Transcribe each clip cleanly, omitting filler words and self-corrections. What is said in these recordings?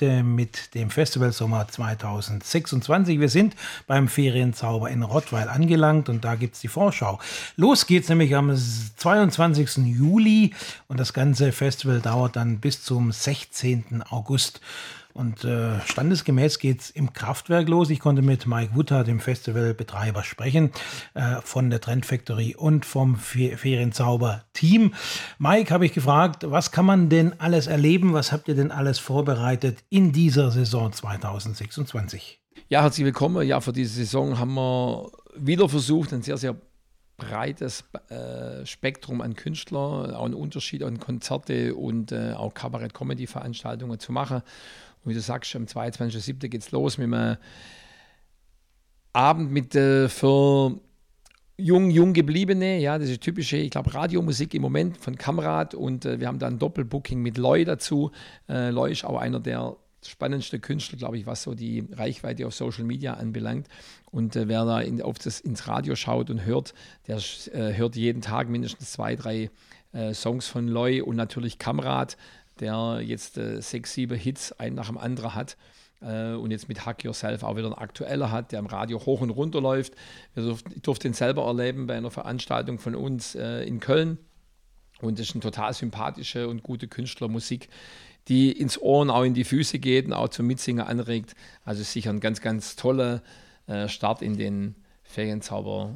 heute mit dem Festival Sommer 2026. Wir sind beim Ferienzauber in Rottweil angelangt und da gibt es die Vorschau. Los geht's nämlich am 22. Juli und das ganze Festival dauert dann bis zum 16. August. Und standesgemäß geht's im Kraftwerk los. Ich konnte mit Mike Wutter, dem Festivalbetreiber, sprechen, von der Trend Factory und vom Ferienzauber-Team. Mike, habe ich gefragt, was kann man denn alles erleben? Was habt ihr denn alles vorbereitet in dieser Saison 2026? Ja, herzlich willkommen. Ja, für diese Saison haben wir wieder versucht, ein sehr, sehr breites Spektrum an Künstlern, auch einen Unterschied an Konzerte und auch Kabarett-Comedy-Veranstaltungen zu machen. Und wie du sagst, am 22.07. geht es los mit einem Abend mit für jung gebliebene, ja, das ist typische, ich glaube, Radiomusik im Moment von Kamrat und wir haben da ein Doppelbooking mit Loy dazu. Loy ist auch einer der spannendsten Künstler, glaube ich, was so die Reichweite auf Social Media anbelangt. Und wer da ins Radio schaut und hört, der hört jeden Tag mindestens 2, 3 Songs von Loy und natürlich Kamrat, der jetzt 6, 7 Hits einen nach dem anderen hat und jetzt mit Hack Yourself auch wieder einen aktueller hat, der im Radio hoch und runter läuft. Ich durfte ihn selber erleben bei einer Veranstaltung von uns in Köln und das ist eine total sympathische und gute Künstlermusik, die ins Ohr und auch in die Füße geht und auch zum Mitsingen anregt. Also sicher ein ganz, ganz toller Start in den Ferienzauber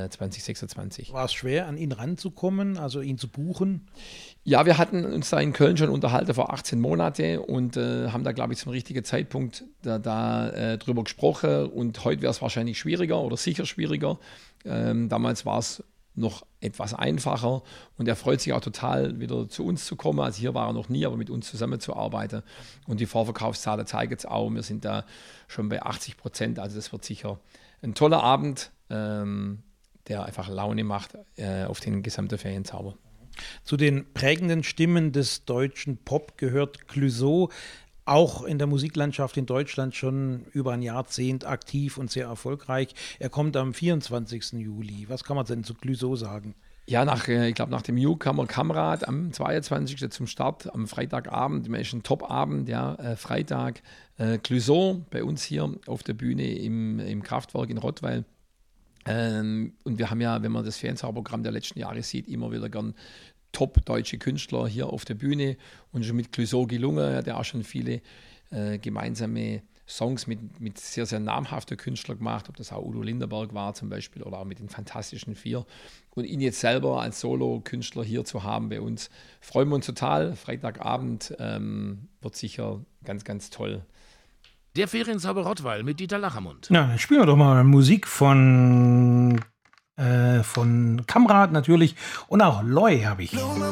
2026. War es schwer, an ihn ranzukommen, also ihn zu buchen? Ja, wir hatten uns da in Köln schon unterhalten vor 18 Monaten und haben da, glaube ich, zum richtigen Zeitpunkt drüber gesprochen. Und heute wäre es wahrscheinlich schwieriger oder sicher schwieriger. Damals war es noch etwas einfacher und er freut sich auch total, wieder zu uns zu kommen. Also hier war er noch nie, aber mit uns zusammenzuarbeiten. Und die Vorverkaufszahlen zeigen es auch. Wir sind da schon bei 80%. Also das wird sicher ein toller Abend, der einfach Laune macht auf den gesamten Ferienzauber. Zu den prägenden Stimmen des deutschen Pop gehört Clouseau, auch in der Musiklandschaft in Deutschland schon über ein Jahrzehnt aktiv und sehr erfolgreich. Er kommt am 24. Juli. Was kann man denn zu Clouseau sagen? Ja, ich glaube, nach dem Newcomer Kamrat am 22. zum Start, am Freitagabend, ist ein Top-Abend, ja, Freitag. Clouseau bei uns hier auf der Bühne im Kraftwerk in Rottweil. Und wir haben ja, wenn man das Ferienzauberprogramm der letzten Jahre sieht, immer wieder gern top-deutsche Künstler hier auf der Bühne und schon mit Clouseau gelungen, ja, der auch schon viele gemeinsame Songs mit sehr, sehr namhaften Künstlern gemacht, ob das auch Udo Lindenberg war zum Beispiel oder auch mit den Fantastischen Vier. Und ihn jetzt selber als Solo-Künstler hier zu haben bei uns, freuen wir uns total. Freitagabend wird sicher ganz, ganz toll. Der Ferienzauber Rottweil mit Dieter Lachermund. Na, dann spielen wir doch mal Musik von Kamrat natürlich und auch Loy habe ich.